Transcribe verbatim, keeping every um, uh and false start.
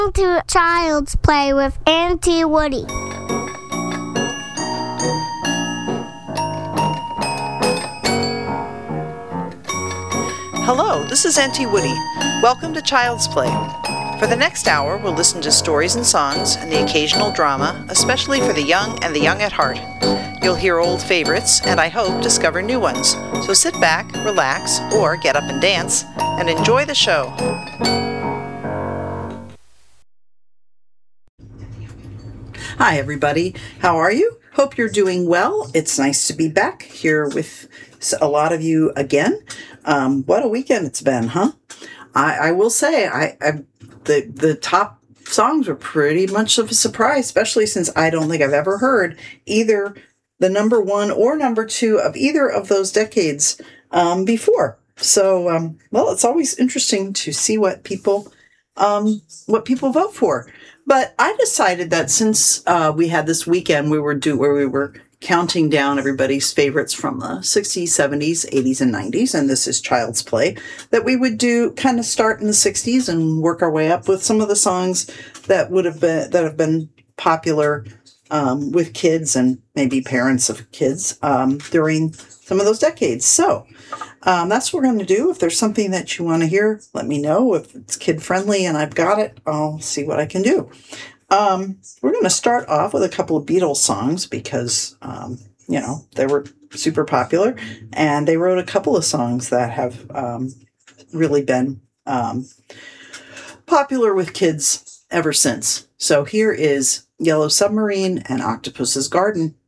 To Child's Play with Auntie Woody. Hello, this is Auntie Woody. Welcome to Child's Play. For the next hour, we'll listen to stories and songs and the occasional drama, especially for the young and the young at heart. You'll hear old favorites and, I hope, discover new ones. So sit back, relax, or get up and dance, and enjoy the show. Hi, everybody. How are you? Hope you're doing well. It's nice to be back here with a lot of you again. Um, what a weekend it's been, huh? I, I will say, I, I the the top songs were pretty much of a surprise, especially since I don't think I've ever heard either the number one or number two of either of those decades um, before. So, um, well, it's always interesting to see what people um, what people vote for. But I decided that since uh, we had this weekend, we were do where we were counting down everybody's favorites from the sixties, seventies, eighties, and nineties, and this is Child's Play, that we would do kind of start in the sixties and work our way up with some of the songs that would have been that have been popular um, with kids and maybe parents of kids um, during some of those decades. So um, that's what we're going to do. If there's something that you want to hear, let me know. If it's kid friendly and I've got it, I'll see what I can do. Um, we're going to start off with a couple of Beatles songs because, um, you know, they were super popular and they wrote a couple of songs that have um, really been um, popular with kids ever since. So here is Yellow Submarine and Octopus's Garden.